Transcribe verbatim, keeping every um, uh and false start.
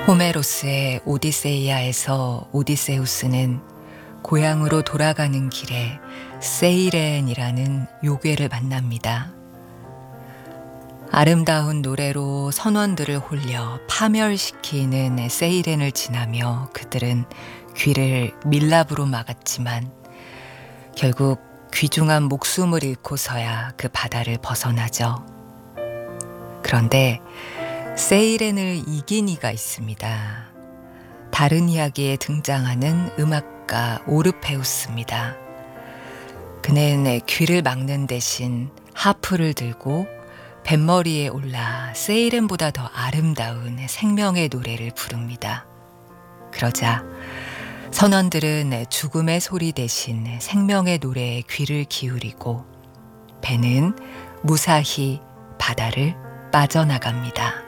호메로스의 오디세이아에서 오디세우스는 고향으로 돌아가는 길에 세이렌이라는 요괴를 만납니다. 아름다운 노래로 선원들을 홀려 파멸시키는 세이렌을 지나며 그들은 귀를 밀랍으로 막았지만 결국 귀중한 목숨을 잃고서야 그 바다를 벗어나죠. 그런데 세이렌을 이긴 이가 있습니다. 다른 이야기에 등장하는 음악가 오르페우스입니다. 그는 귀를 막는 대신 하프를 들고 뱃머리에 올라 세이렌보다 더 아름다운 생명의 노래를 부릅니다. 그러자 선원들은 죽음의 소리 대신 생명의 노래에 귀를 기울이고 배는 무사히 바다를 빠져나갑니다.